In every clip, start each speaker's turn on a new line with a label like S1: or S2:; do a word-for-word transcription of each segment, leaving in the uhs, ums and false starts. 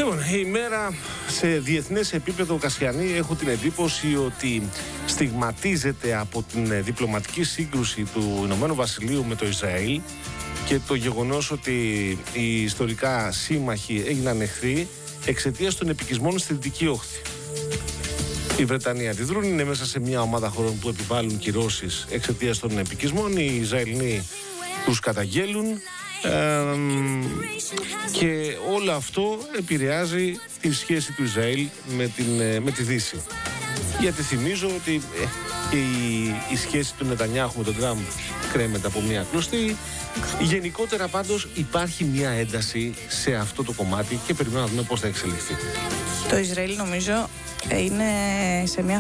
S1: Λοιπόν, η μέρα σε διεθνές επίπεδο, Κασιανή, έχω την εντύπωση ότι στιγματίζεται από την διπλωματική σύγκρουση του Ηνωμένου Βασιλείου με το Ισραήλ και το γεγονός ότι οι ιστορικά σύμμαχοι έγιναν εχθροί εξαιτίας των επικισμών στη Δυτική Όχθη. Οι Βρετανοί αντιδρούν, είναι μέσα σε μια ομάδα χωρών που επιβάλλουν κυρώσεις εξαιτίας των επικισμών. Οι Ισραηλοί τους καταγγέλουν ε, και όλο αυτό επηρεάζει τη σχέση του Ισραήλ με, την, με τη Δύση. Γιατί θυμίζω ότι ε, και η, η σχέση του Νετανιάχου με τον Τραμπ κρέμεται από μια κλωστή. Γενικότερα πάντως υπάρχει μια ένταση σε αυτό το κομμάτι και περιμένουμε να δούμε πώς θα εξελιχθεί.
S2: Το Ισραήλ νομίζω είναι σε, μια,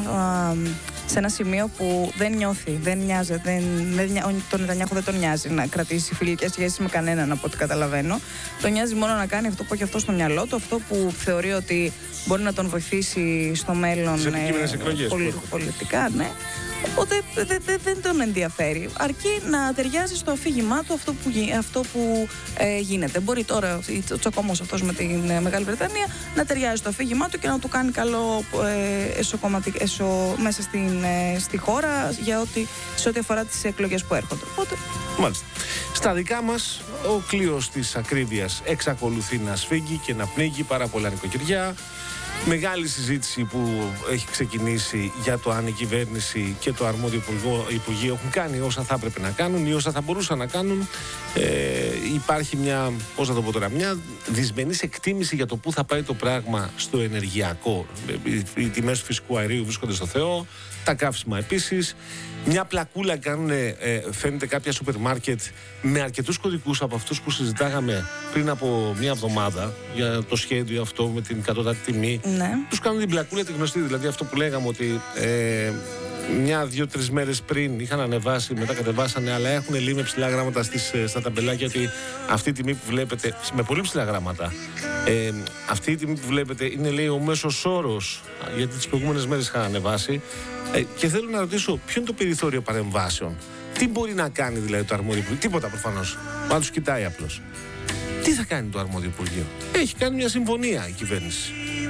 S2: σε ένα σημείο που δεν νιώθει, δεν νοιάζει, δεν, δεν, τον Νετανιάχου δεν τον νοιάζει να κρατήσει φιλικές σχέσεις με κανέναν από ό,τι καταλαβαίνω. Τον νοιάζει μόνο να κάνει αυτό που έχει αυτό στο μυαλό του, αυτό που θεωρεί ότι μπορεί να τον βοηθήσει στο μέλλον
S1: σε επικείμενες εκλογές,
S2: πολι, πολιτικά, ναι. Οπότε δεν δε, δε τον ενδιαφέρει. Αρκεί να ταιριάζει στο αφήγημά του αυτό που, αυτό που ε, γίνεται. Μπορεί τώρα ο τσακωμός αυτός με τη Μεγάλη Βρετανία να ταιριάζει στο αφήγημά του και να του κάνει καλό ε, εσωκομματικ, εσω, μέσα στην, ε, στη χώρα για ό,τι, σε ό,τι αφορά τις εκλογές που έρχονται. Οπότε...
S1: Μάλιστα. Στα δικά μας, ο κλείος της ακρίβειας εξακολουθεί να σφίγγει και να πνίγει πάρα πολλά νοικοκυριά. Μεγάλη συζήτηση που έχει ξεκινήσει για το αν η κυβέρνηση και το αρμόδιο Υπουργείο έχουν κάνει όσα θα έπρεπε να κάνουν ή όσα θα μπορούσαν να κάνουν. Ε, υπάρχει μια, πώς θα το πω τώρα, μια δυσμενής εκτίμηση για το πού θα πάει το πράγμα στο ενεργειακό. Οι, οι τιμές του φυσικού αερίου βρίσκονται στο Θεό, τα καύσιμα επίσης. Μια πλακούλα κάνουν, ε, φαίνεται, κάποια σούπερ μάρκετ με αρκετούς κωδικούς από αυτούς που συζητάγαμε πριν από μια εβδομάδα για το σχέδιο αυτό με την κατώτατη τιμή.
S2: Ναι.
S1: Τους κάνουν την πλακούλα τη γνωστή, δηλαδή αυτό που λέγαμε ότι ε, μια, δύο, τρεις μέρες πριν είχαν ανεβάσει, μετά κατεβάσανε, αλλά έχουν λίγο ψηλά γράμματα στις, στα ταμπελάκια ότι αυτή η τιμή που βλέπετε, με πολύ ψηλά γράμματα, ε, αυτή η τιμή που βλέπετε είναι, λέει, ο μέσος όρος, γιατί τις προηγούμενες μέρες είχαν ανεβάσει. Ε, και θέλω να ρωτήσω, ποιο είναι το περιθώριο παρεμβάσεων, τι μπορεί να κάνει δηλαδή το αρμόδιο Υπουργείο, τίποτα προφανώς, μα τους κοιτάει απλώς. Τι θα κάνει το αρμόδιο Υπουργείο? Έχει κάνει μια συμφωνία η κυβέρνηση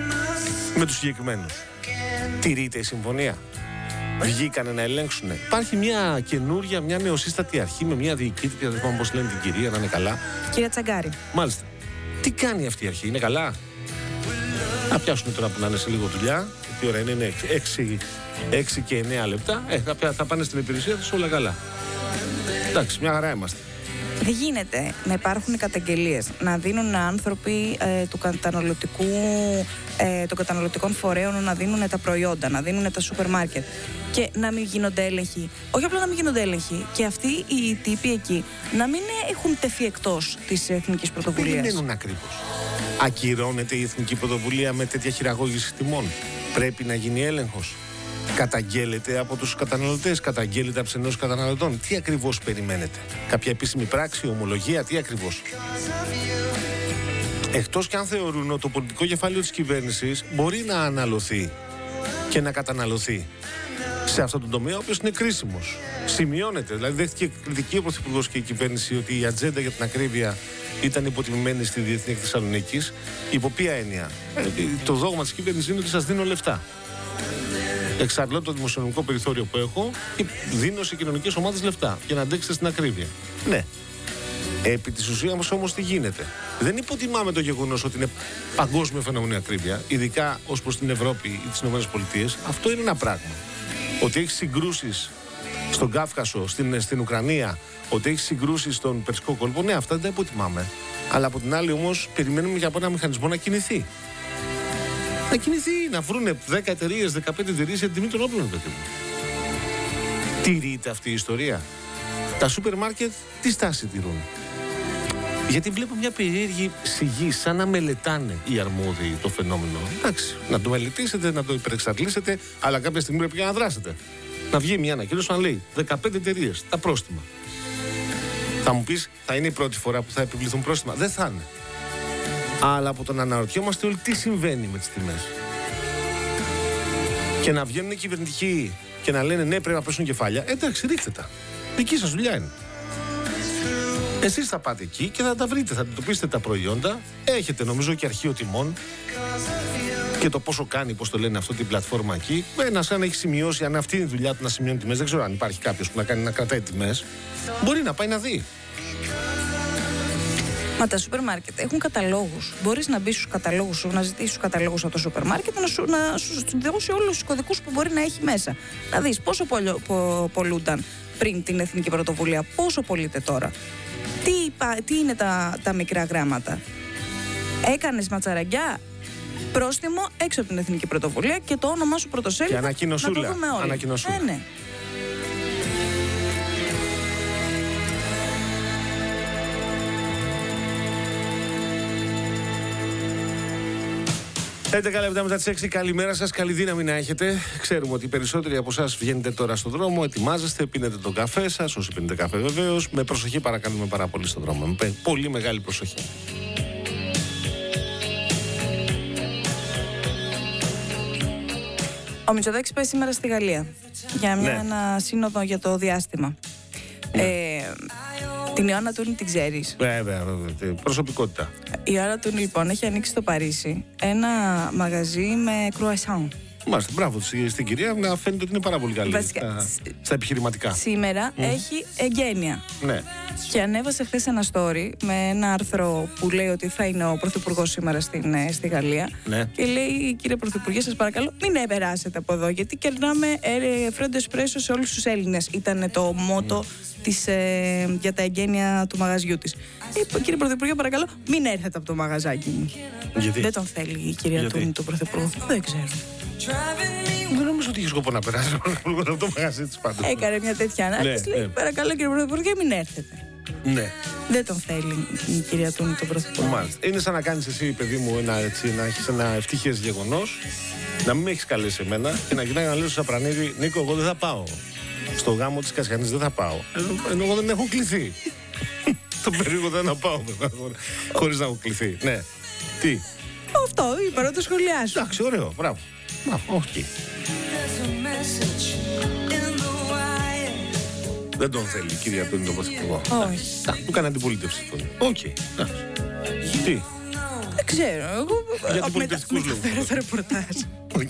S1: με τους συγκεκριμένους. Τηρείται η συμφωνία? Βγήκανε να ελέγξουν? Υπάρχει μια καινούρια, μια νεοσύστατη αρχή με μια διοικήτρια, δεν θυμάμαι πώς λένε την κυρία, να είναι καλά.
S2: Κυρία Τσαγκάρη.
S1: Μάλιστα. Τι κάνει αυτή η αρχή, είναι καλά? Να πιάσουν τώρα που να είναι σε λίγο δουλειά. Τι ώρα είναι, είναι έξι και εννέα λεπτά. Ε, θα, θα πάνε στην υπηρεσία τους, όλα καλά. Εντάξει, μια χαρά είμαστε.
S2: Δεν γίνεται να υπάρχουν καταγγελίες, να δίνουν άνθρωποι ε, του καταναλωτικού, ε, των καταναλωτικών φορέων να δίνουν τα προϊόντα, να δίνουν τα σούπερ μάρκετ και να μην γίνονται έλεγχοι. Όχι απλά να μην γίνονται έλεγχοι, και αυτοί οι τύποι εκεί να μην έχουν τεθεί εκτός της εθνικής πρωτοβουλίας.
S1: Δεν μένουν ακριβώς. Ακυρώνεται η εθνική πρωτοβουλία με τέτοια χειραγώγηση τιμών? Πρέπει να γίνει έλεγχος? Καταγγέλλεται από τους καταναλωτές, καταγγέλλεται από τις ενώσεις καταναλωτών? Τι ακριβώς περιμένετε? Κάποια επίσημη πράξη, ομολογία, τι ακριβώς? Εκτός κι αν θεωρούν ότι το πολιτικό κεφάλαιο της κυβέρνησης μπορεί να αναλωθεί και να καταναλωθεί σε αυτό το τομέα, ο οποίος είναι κρίσιμος. Σημειώνεται, δηλαδή δέχτηκε κριτική ο Πρωθυπουργός και η κυβέρνηση ότι η ατζέντα για την ακρίβεια ήταν υποτιμημένη στη Διεθνή Έκθεση Θεσσαλονίκης. Υπό ποια έννοια? Ε, το δόγμα της κυβέρνησης είναι ότι σας δίνω λεφτά. Εξαντλώ το δημοσιονομικό περιθώριο που έχω και δίνω σε κοινωνικές ομάδες λεφτά για να αντέξετε στην ακρίβεια. Ναι. Επί της ουσίας όμως τι γίνεται? Δεν υποτιμάμε το γεγονός ότι είναι παγκόσμιο φαινόμενο η ακρίβεια, ειδικά ως προς την Ευρώπη ή τις ΗΠΑ. Αυτό είναι ένα πράγμα. Ότι έχει συγκρούσεις στον Κάφκασο, στην, στην Ουκρανία, ότι έχει συγκρούσεις στον Περσικό κόλπο, ναι, αυτά δεν τα υποτιμάμε. Αλλά από την άλλη όμως περιμένουμε για από ένα μηχανισμό να κινηθεί. Να κινηθεί, να βρούνε δέκα εταιρείες, δεκαπέντε εταιρείες για την τιμή των όπλων, παιδί μου. Τηρείται αυτή η ιστορία? Τα σούπερ μάρκετ τι στάση τηρούν? Γιατί βλέπω μια περίεργη σιγή, σαν να μελετάνε οι αρμόδιοι το φαινόμενο. Εντάξει, να το μελετήσετε, να το υπερεξαρτήσετε, αλλά κάποια στιγμή πρέπει να δράσετε. Να βγει μια ανακοίνωση να λέει δεκαπέντε εταιρείες, τα πρόστιμα. Θα μου πεις, θα είναι η πρώτη φορά που θα επιβληθούν πρόστιμα? Δεν θα είναι. Αλλά από το να αναρωτιόμαστε όλοι τι συμβαίνει με τις τιμές. Και να βγαίνουν οι κυβερνητικοί και να λένε ναι, πρέπει να πέσουν κεφάλια. Εντάξει, ρίχτε τα. Δική σας δουλειά είναι. Εσείς θα πάτε εκεί και θα τα βρείτε, θα αντιμετωπίσετε τα προϊόντα. Έχετε νομίζω και αρχείο τιμών και το πόσο κάνει, πώς το λένε αυτό, την πλατφόρμα εκεί. Ένας αν έχει σημειώσει, αν αυτή είναι η δουλειά του να σημειώνει τιμές, δεν ξέρω αν υπάρχει κάποιος που να κάνει να κρατάει τιμές, μπορεί να πάει να δει.
S2: Μα τα σούπερ μάρκετ έχουν καταλόγους. Μπορείς να μπει στους καταλόγους σου, να ζητήσεις τους καταλόγους από το σούπερ μάρκετ, να σου, να σου δώσει όλους τους κωδικούς που μπορεί να έχει μέσα. Να δεις πόσο πολιο, πο, πολλούνταν πριν την Εθνική Πρωτοβουλία, πόσο πωλείται τώρα. Τι, τι είναι τα, τα μικρά γράμματα. Έκανες ματσαραγκιά, πρόστιμο έξω από την Εθνική Πρωτοβουλία και το όνομά σου πρωτοσέλιδο.
S1: Και ανακοινωσούλα.
S2: Να το δούμε όλοι.
S1: Ανακοινωσούλα.
S2: Ε, ναι.
S1: έντεκα λεπτά μετά τις έξι, καλημέρα σας, καλή δύναμη να έχετε. Ξέρουμε ότι οι περισσότεροι από εσάς βγαίνετε τώρα στον δρόμο, ετοιμάζεστε, πίνετε τον καφέ σας, όσοι πίνετε καφέ βεβαίως. Με προσοχή παρακαλούμε πάρα πολύ στον δρόμο, με πολύ μεγάλη προσοχή.
S2: Ο Μητσοτάκης πάει σήμερα στη Γαλλία για μια,
S1: ναι.
S2: ένα σύνοδο για το διάστημα. Ναι. Ε, την Ιωάννα Τούρνη την ξέρεις?
S1: Βέβαια, βέβαια, προσωπικότητα.
S2: Η Ιωάννα Τούρνη λοιπόν έχει ανοίξει στο Παρίσι ένα μαγαζί με κρουασάν.
S1: Μάλιστα, μπράβο στην κυρία, να φαίνεται ότι είναι πάρα πολύ καλή στα, στα επιχειρηματικά.
S2: Σήμερα mm. έχει εγγένεια.
S1: Ναι.
S2: Και ανέβασε χθες ένα story με ένα άρθρο που λέει ότι θα είναι ο Πρωθυπουργός σήμερα στην, στη Γαλλία. Ναι. Και λέει, κύριε Πρωθυπουργέ, σας παρακαλώ, μην περάσετε από εδώ, γιατί κερνάμε φρέντο εσπρέσο σε όλους τους Έλληνες. Ήταν το μότο mm. της, ε, για τα εγγένεια του μαγαζιού της. Ε, κύριε Πρωθυπουργέ, παρακαλώ, μην έρθετε από το μαγαζάκι μου.
S1: Γιατί?
S2: Δεν τον θέλει η κυρία Τούνη, τον Πρωθυπουργό. Δεν ξέρω.
S1: Δεν νομίζω ότι είχε σκοπό να περάσει από το μαγαζί της πάντως.
S2: Έκανε μια τέτοια ανάρτηση. Ναι, λέει, ναι. Παρακαλώ κύριε Πρωθυπουργέ, μην έρθετε.
S1: Ναι.
S2: Δεν τον θέλει η κυρία Τούνη τον Πρωθυπουργό.
S1: Μάλιστα. Είναι σαν να κάνεις εσύ, παιδί μου, ένα, έτσι, να έχεις ένα ευτυχές γεγονός, να μην με έχεις καλέσει εμένα και να γυρνάει να λέω στο Σαπρανίδη, Νίκο, εγώ δεν θα πάω. Στο γάμο της Κασιανής δεν θα πάω. Ενώ εγώ δεν έχω κληθεί. Το περίεργο δεν θα πάω, χωρίς να έχω κληθεί. Ναι. Τι.
S2: Αυτό, είπα, το σχολιάσω.
S1: Εντάξει, ωραίο, μπράβο. Όχι. Δεν τον θέλει η κυρία Τούνη τον Πρωθυπουργό.
S2: Όχι.
S1: Του κάνει αντιπολίτευση Τούνη. Οκ. Τι.
S2: Δεν ξέρω. Εγώ
S1: για αντιπολιτευτικούς λόγους.
S2: Μεταφέρω το ρεπορτάζ.
S1: Οκ.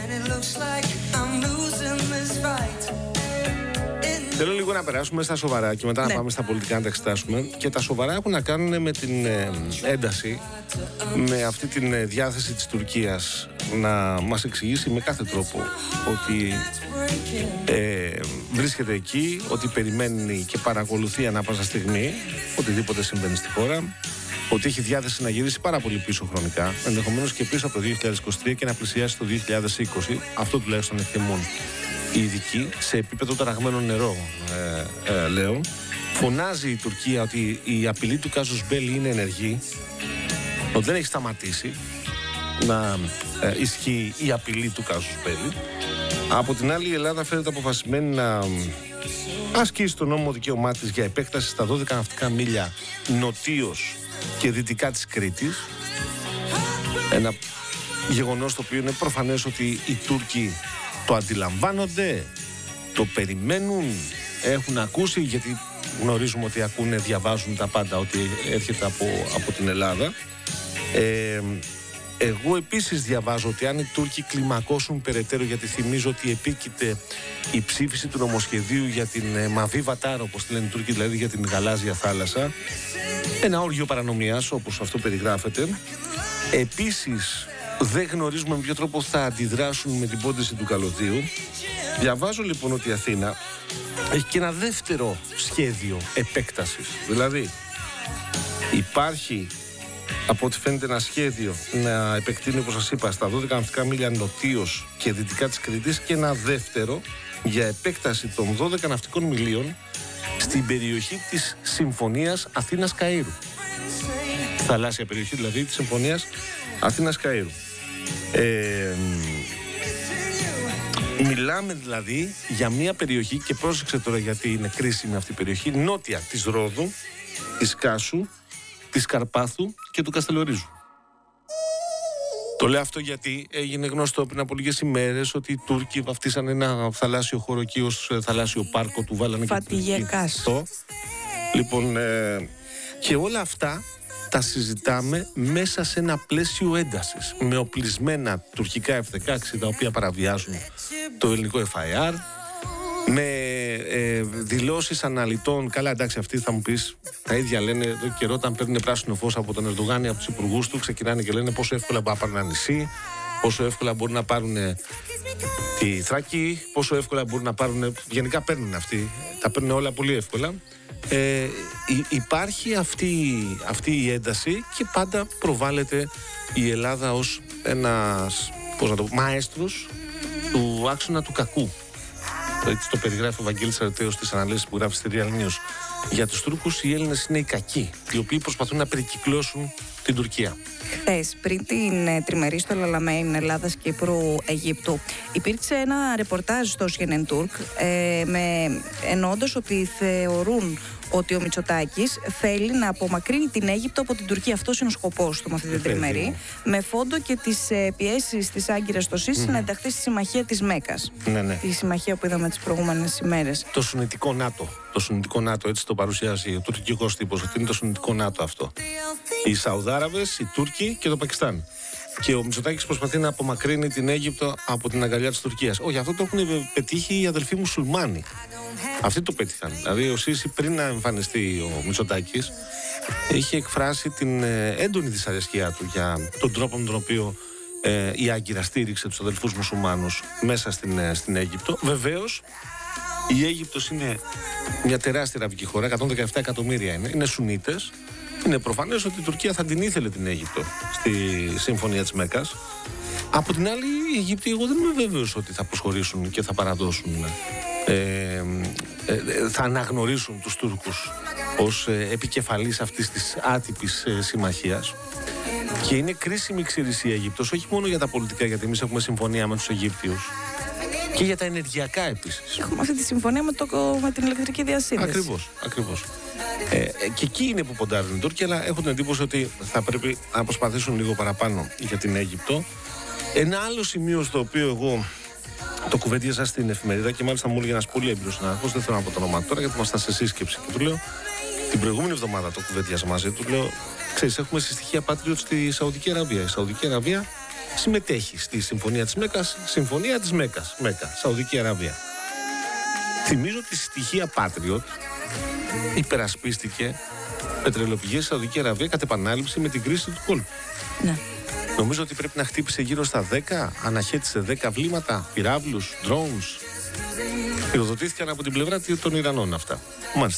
S1: Θέλω λίγο να περάσουμε στα σοβαρά και μετά ναι. να πάμε στα πολιτικά να τα εξετάσουμε. Και τα σοβαρά έχουν να κάνουν με την ε, ένταση, με αυτή την ε, διάθεση της Τουρκίας να μας εξηγήσει με κάθε τρόπο ότι ε, βρίσκεται εκεί, ότι περιμένει και παρακολουθεί ανά πάσα στιγμή οτιδήποτε συμβαίνει στη χώρα, ότι έχει διάθεση να γυρίσει πάρα πολύ πίσω χρονικά, ενδεχομένως και πίσω από το δύο χιλιάδες είκοσι τρία και να πλησιάσει το δύο χιλιάδες είκοσι. Αυτό τουλάχιστον εκτιμούν οι ειδικοί σε επίπεδο ταραγμένο νερό, ε, ε, λέω. Φωνάζει η Τουρκία ότι η απειλή του κάζους μπέλι είναι ενεργή, ότι δεν έχει σταματήσει να ε, ισχύει η απειλή του κάζους μπέλι. Από την άλλη, η Ελλάδα φαίνεται αποφασισμένη να ασκήσει το νόμο δικαίωμά της για επέκταση στα δώδεκα ναυτικά μίλια νοτίως και δυτικά της Κρήτης. Ένα γεγονός το οποίο είναι προφανές ότι οι Τούρκοι το αντιλαμβάνονται, το περιμένουν, έχουν ακούσει, γιατί γνωρίζουμε ότι ακούνε, διαβάζουν τα πάντα ότι έρχεται από, από την Ελλάδα. Ε, εγώ επίσης διαβάζω ότι αν οι Τούρκοι κλιμακώσουν περαιτέρω, γιατί θυμίζω ότι επίκειται η ψήφιση του νομοσχεδίου για την ε, Μαβί Βατάρ, όπως τη λένε οι Τούρκοι, δηλαδή για την γαλάζια θάλασσα, ένα όργιο παρανομίας όπως αυτό περιγράφεται. Επίσης δεν γνωρίζουμε με ποιο τρόπο θα αντιδράσουν με την πόντιση του καλωδίου. Διαβάζω λοιπόν ότι η Αθήνα έχει και ένα δεύτερο σχέδιο επέκτασης. Δηλαδή υπάρχει, από ό,τι φαίνεται, ένα σχέδιο να επεκτείνει, όπως σας είπα, στα δώδεκα ναυτικά μίλια νοτίως και δυτικά της Κρήτης, και ένα δεύτερο για επέκταση των δώδεκα ναυτικών μιλίων στην περιοχή της Συμφωνίας Αθήνας-Καΐρου. Θαλάσσια περιοχή δηλαδή της Συμφωνίας Αθήνας-Καΐρου. Ε, μιλάμε δηλαδή για μια περιοχή, και πρόσεξε τώρα γιατί είναι κρίσιμη αυτή η περιοχή, νότια της Ρόδου, της Κάσου, της Καρπάθου και του Καστελορίζου. Το λέω αυτό γιατί έγινε γνωστό πριν από λίγες ημέρες ότι οι Τούρκοι βαφτίσαν ένα θαλάσσιο χώρο εκεί ως θαλάσσιο πάρκο, του βάλανε
S2: Φατιγεκάς.
S1: και αυτό. Λοιπόν, ε, Και όλα αυτά τα συζητάμε μέσα σε ένα πλαίσιο έντασης, με οπλισμένα τουρκικά εφ δεκαέξι τα οποία παραβιάζουν το ελληνικό εφ άι αρ, με ε, δηλώσεις αναλυτών. Καλά, εντάξει, αυτοί θα μου πεις, τα ίδια λένε εδώ καιρό, όταν παίρνουν πράσινο φως από τον Ερντογάν ή από τους υπουργούς του, ξεκινάνε και λένε πόσο εύκολα μπορούν να πάρουν ένα νησί, πόσο εύκολα μπορούν να πάρουν τη Θράκη, πόσο εύκολα μπορούν να πάρουν. Γενικά παίρνουν αυτοί, τα παίρνουν όλα πολύ εύκολα. Ε, υπάρχει αυτή, αυτή η ένταση και πάντα προβάλλεται η Ελλάδα ως ένας, πώς να το πω, μαέστρος του άξονα του κακού. Έτσι το περιγράφει ο Βαγγέλης Αρετέος στις αναλύσεις που γράφει στη Real News. Για τους Τούρκους οι Έλληνες είναι οι κακοί, οι οποίοι προσπαθούν να περικυκλώσουν την Τουρκία.
S2: Χθες, πριν την ε, τριμερή στο Λαλαμέιν Ελλάδας, Κύπρου, Αιγύπτου, υπήρξε ένα ρεπορτάζ στο σι εν εν Turk ε, με, εννοώντας ότι θεωρούν ότι ο Μητσοτάκης θέλει να απομακρύνει την Αίγυπτο από την Τουρκία. Αυτός είναι ο σκοπός του με αυτή την τριμερή. Με φόντο και τις ε, πιέσεις της Άγκυρας στο ΣΥΣ mm. να ενταχθεί στη συμμαχία της Μέκας. Ναι, ναι. Τη συμμαχία που είδαμε τις προηγούμενες ημέρες.
S1: Το Σουννιτικό ΝΑΤΟ. Το Σουννιτικό ΝΑΤΟ, έτσι το παρουσιάζει ο τουρκικός τύπος. Ότι είναι το Σουννιτικό ΝΑΤΟ αυτό. Οι Σαουδάραβες, οι Τούρκοι και το Πακιστάν. Και ο Μητσοτάκης προσπαθεί να απομακρύνει την Αίγυπτο από την αγκαλιά της Τουρκίας. Όχι, αυτό το έχουν πετύχει οι αδελφοί μουσουλμάνοι. Αυτοί το πέτυχαν. Δηλαδή, ο Σίση πριν να εμφανιστεί ο Μητσοτάκης, είχε εκφράσει την έντονη δυσαρέσκειά του για τον τρόπο με τον οποίο ε, η Άγκυρα στήριξε τους αδελφούς μουσουλμάνους μέσα στην, στην Αίγυπτο. Βεβαίως, η Αίγυπτος είναι μια τεράστια αραβική χώρα, εκατόν δεκαεπτά εκατομμύρια είναι, είναι Σουνίτες. Είναι προφανές ότι η Τουρκία θα την ήθελε την Αίγυπτο στη Συμφωνία της Μέκας. Από την άλλη, οι Αιγύπτιοι, εγώ δεν είμαι βέβαιος ότι θα προσχωρήσουν και θα παραδώσουν, ε, ε, ε, θα αναγνωρίσουν τους Τούρκους ως ε, επικεφαλής αυτής της άτυπης ε, συμμαχίας. Και είναι κρίσιμη ξύριση η Αίγυπτος, όχι μόνο για τα πολιτικά, γιατί εμείς έχουμε συμφωνία με τους Αιγύπτιους, και για τα ενεργειακά επίσης.
S2: Έχουμε αυτή τη συμφωνία με, το, με την ηλεκτρική διασύνδεση.
S1: Ακριβώς, ακριβώς. Ε, και εκεί είναι που ποντάρουν οι Τούρκοι, αλλά έχω την εντύπωση ότι θα πρέπει να προσπαθήσουν λίγο παραπάνω για την Αίγυπτο. Ένα άλλο σημείο στο οποίο εγώ το κουβέντιαζα στην εφημερίδα και μάλιστα μου έλεγε ένας πολύ έμπειρος συνάδελφος, δεν θέλω να πω το όνομα τώρα γιατί ήμασταν σε σύσκεψη και του λέω, την προηγούμενη εβδομάδα το κουβέντιαζα μαζί του, λέω, ξέρεις, έχουμε συστοιχεία Patriot στη Σαουδική Αραβία. Η Σαουδική Αραβία συμμετέχει στη Συμφωνία της Μέκας, Συμφωνία της Μέκας, Μέκα, Σαουδική Αραβία. Θυμίζω ότι η στοιχεία Patriot υπερασπίστηκε πετρελαιοπηγές στη Σαουδική Αραβία κατ' επανάληψη με την κρίση του κόλπου.
S2: Ναι.
S1: Νομίζω ότι πρέπει να χτύπησε γύρω στα δέκα, αναχέτησε δέκα βλήματα, πυράβλους, drones. Πυροδοτήθηκαν από την πλευρά των Ιρανών αυτά. Μάλιστα.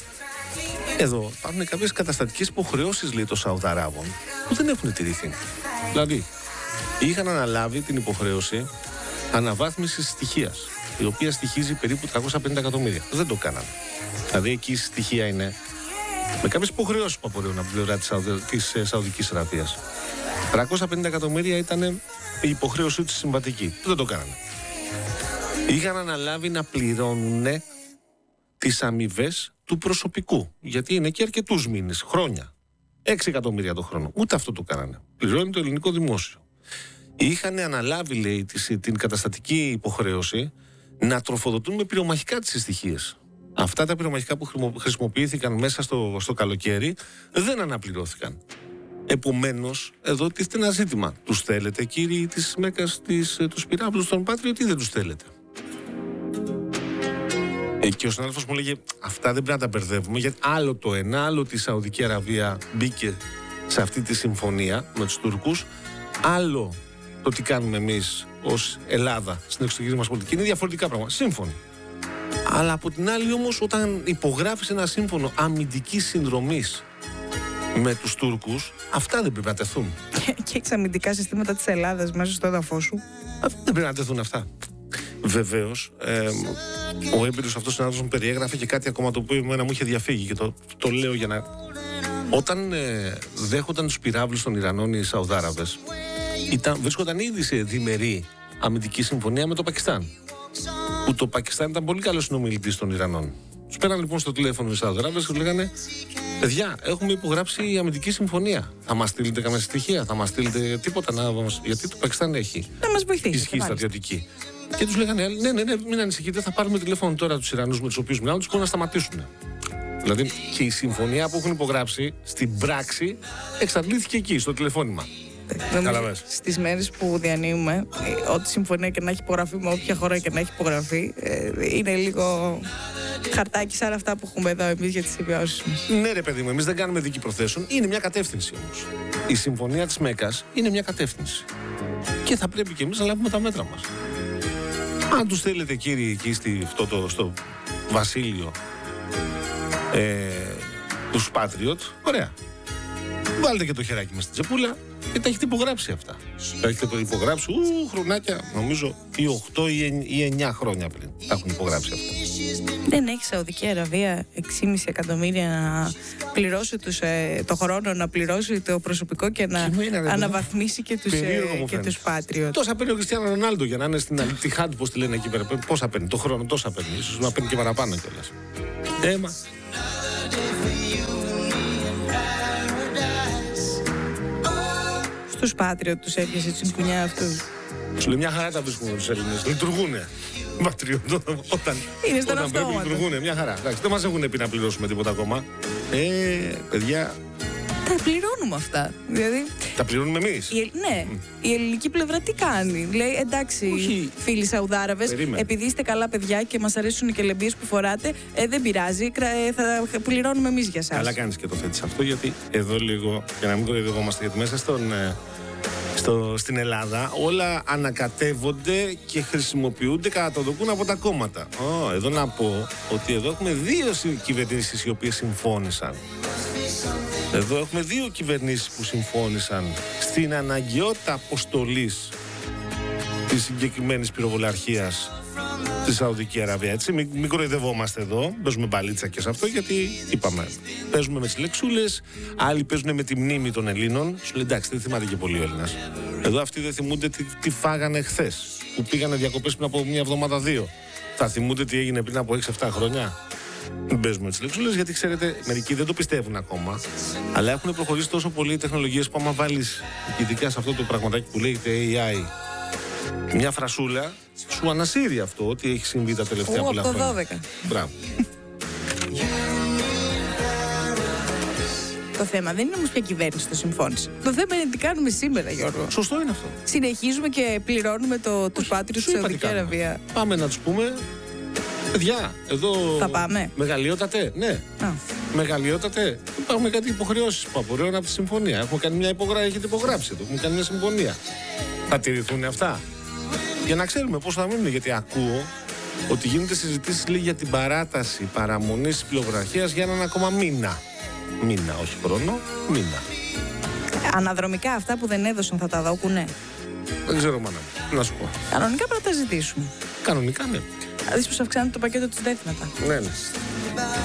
S1: Εδώ υπάρχουν κάποιες καταστατικές υποχρεώσεις, λέει, των Σαουδαράβων που δεν έχουν τηρηθεί. Δηλαδή, είχαν αναλάβει την υποχρέωση αναβάθμισης στοιχείας, η οποία στοιχίζει περίπου τριακόσια πενήντα εκατομμύρια. Δεν το κάνανε. Δηλαδή, εκεί η στοιχεία είναι με κάποιες υποχρεώσεις που απορρέουν από την πλευρά της, Σαουδε... της ε, Σαουδικής Αραβίας. τριακόσια πενήντα εκατομμύρια ήταν η υποχρέωσή της συμβατική. Δεν το κάνανε. Είχαν αναλάβει να πληρώνουν τις αμοιβές του προσωπικού. Γιατί είναι και αρκετούς μήνες, χρόνια. έξι εκατομμύρια το χρόνο. Ούτε αυτό το κάνανε. Πληρώνει το ελληνικό δημόσιο. Είχαν αναλάβει, λέει, την καταστατική υποχρέωση να τροφοδοτούν με πυρομαχικά τις στοιχείες. Αυτά τα πυρομαχικά που χρησιμοποιήθηκαν μέσα στο, στο καλοκαίρι δεν αναπληρώθηκαν. Επομένως, εδώ τίθεται ένα ζήτημα. Τους θέλετε, κύριοι της Μέκας, τις, τους πυράβλους των Patriot, ή δεν τους θέλετε? Ε, και ο συνάδελφος μου λέγε, αυτά δεν πρέπει να τα μπερδεύουμε, γιατί άλλο το ένα, άλλο τη Σαουδική Αραβία μπήκε σε αυτή τη συμφωνία με τους Τούρκους, άλλο το τι κάνουμε εμείς ως Ελλάδα στην εξωτερική μας πολιτική. Είναι διαφορετικά πράγματα. Σύμφωνοι. Αλλά από την άλλη όμως, όταν υπογράφεις ένα σύμφωνο αμυντικής συνδρομής με τους Τούρκους, αυτά δεν πρέπει να τεθούν.
S2: Και έχεις αμυντικά συστήματα της Ελλάδας μέσα στο έδαφος σου.
S1: Δεν πρέπει να τεθούν αυτά. Βεβαίως, ε, ο έμπειρος αυτός συνάδελφος μου περιέγραφε και κάτι ακόμα το οποίο εμένα μου είχε διαφύγει και το, το λέω για να... Όταν ε, δέχονταν τους πυράβλους των Ιρανών οι Σαουδάραβες, ήταν, βρίσκονταν ήδη σε διμερή αμυντική συμφωνία με το Πακιστάν. Που το Πακιστάν ήταν πολύ καλός συνομιλητής των Ιρανών. Τους πέραν λοιπόν στο τηλέφωνο οι Σαουδάραβες και τους λέγανε, παιδιά, έχουμε υπογράψει η αμυντική συμφωνία. Θα μας στείλετε καμία στοιχεία, θα μας στείλετε τίποτα, να μας... γιατί το Πακιστάν έχει
S2: να μας βοηθήσει,
S1: ισχύ στρατιωτική. Και τους λέγανε, ναι, ναι, ναι, μην ανησυχείτε, θα πάρουμε τηλέφωνο τώρα τους Ιρανούς με τους οποίους μιλάμε, τους μπορούν να σταματήσουν. Δηλαδή και η συμφωνία που έχουν υπογράψει στην πράξη εξαντλήθηκε εκεί, στο τηλεφώνημα.
S2: Στις μέρες που διανύουμε, ό,τι συμφωνία και να έχει υπογραφεί με όποια χώρα και να έχει υπογραφεί, είναι λίγο χαρτάκι σαν αυτά που έχουμε εδώ εμείς για τις συμβιώσεις μας.
S1: Ναι, ρε παιδί μου, εμείς δεν κάνουμε δίκη προθέσεων. Είναι μια κατεύθυνση όμως. Η συμφωνία της Μέκας είναι μια κατεύθυνση. Και θα πρέπει και εμείς να λάβουμε τα μέτρα μας. Αν τους θέλετε, κύριοι, εκεί στη, αυτό το, στο βασίλειο ε, τους Patriot, ωραία. Βάλτε και το χεράκι μας στην τσεπούλα και τα έχετε υπογράψει αυτά. Τα έχετε υπογράψει, ου, χρονάκια, νομίζω, ή οκτώ ή εννιά χρόνια πριν τα έχουν υπογράψει αυτά.
S2: Δεν έχει Σαουδική Αραβία έξι κόμμα πέντε εκατομμύρια να πληρώσει τους, ε, το χρόνο, να πληρώσει το προσωπικό και να και αναβαθμίσει και τους, ε, και τους Patriot.
S1: Τόσα παίρνει ο Κριστιάνο Ρονάλντο για να είναι στην Al-Ittihad, πώς τη λένε εκεί πέρα. Πόσα παίρνει, το χρόνο τόσα παίρνει. Ίσως να παίρνει και παραπάνω κιόλας. Έμα.
S2: Στους Patriot τους έπιασε τσιγκουνιά αυτού.
S1: Σου λέει μια χαρά τα βρίσκουμε τους Έλληνες. Λειτουργούνε. Patriot, όταν,
S2: είναι στον
S1: όταν πρέπει λειτουργούνε. Μια χαρά. Εντάξει, δεν μας έχουν πει να πληρώσουμε τίποτα ακόμα. Ε, παιδιά.
S2: Τα πληρώνουμε αυτά. Δηλαδή,
S1: τα πληρώνουμε εμείς.
S2: Η, ναι. Mm. Η ελληνική πλευρά τι κάνει. Λέει εντάξει, όχι, φίλοι Σαουδάραβες, επειδή είστε καλά παιδιά και μας αρέσουν οι κελεμπίες που φοράτε, ε, δεν πειράζει, θα πληρώνουμε εμείς για σας.
S1: Καλά κάνεις και το θέτεις αυτό, γιατί εδώ λίγο, για να μην κοροϊδευόμαστε, γιατί μέσα στον, στο, στην Ελλάδα όλα ανακατεύονται και χρησιμοποιούνται κατά το δοκούν από τα κόμματα. Oh, εδώ να πω ότι εδώ έχουμε δύο κυβερνήσεις οι οποίες συμφώνησαν. Εδώ έχουμε δύο κυβερνήσεις που συμφώνησαν στην αναγκαιότητα αποστολής της συγκεκριμένης πυροβολαρχίας στη Σαουδική Αραβία. Έτσι, μην, μην κοροϊδευόμαστε εδώ, παίζουμε μπαλίτσα και σε αυτό, γιατί είπαμε, παίζουμε με τις λεξούλες, άλλοι παίζουν με τη μνήμη των Ελλήνων. Σου λέει εντάξει, δεν θυμάται και πολύ ο Έλληνας. Εδώ αυτοί δεν θυμούνται τι, τι φάγανε χθες, που πήγανε διακοπές πριν από μια εβδομάδα, δύο. Θα θυμούνται τι έγινε πριν από έξι εφτά χρόνια. Μην παίζουμε τις λεξούλες, γιατί ξέρετε, μερικοί δεν το πιστεύουν ακόμα. Αλλά έχουν προχωρήσει τόσο πολύ οι τεχνολογίες που άμα βάλεις, ειδικά σε αυτό το πραγματάκι που λέγεται έι άι, μια φρασούλα, σου ανασύρει αυτό ότι έχει συμβεί τα τελευταία πολλά χρόνια.
S2: Από το δώδεκα.
S1: Μπράβο.
S2: Το θέμα δεν είναι όμως ποια κυβέρνηση το συμφώνησε. Το θέμα είναι τι κάνουμε σήμερα, Γιώργο.
S1: Σωστό είναι αυτό.
S2: Συνεχίζουμε και πληρώνουμε το, τους Patriot στη Σαουδική Αραβία.
S1: Πάμε να τους πούμε. Παιδιά, εδώ.
S2: Θα πάμε.
S1: Μεγαλειότατε, ναι.
S2: Α.
S1: Μεγαλειότατε. Υπάρχουν κάτι υποχρεώσεις που απορρέουν από τη συμφωνία. Έχουμε κάνει μια υπογράφηση, έχετε υπογράψει εδώ. Έχουμε κάνει μια συμφωνία. Θα τηρηθούν αυτά. Για να ξέρουμε πώς θα μείνουν. Γιατί ακούω ότι γίνεται συζητήσεις για την παράταση παραμονής της πυροβολαρχίας για έναν ακόμα μήνα. Μήνα, όχι χρόνο, μήνα.
S2: Αναδρομικά αυτά που δεν έδωσαν θα τα δώκουνε.
S1: Δεν ξέρω, μάνα. Να σου πω.
S2: Κανονικά πρέπει να τα ζητήσουμε.
S1: Κανονικά, ναι.
S2: Δηλαδή πως αυξάνεται το πακέτο της ΔΕΘ μετά.
S1: Ναι, ναι.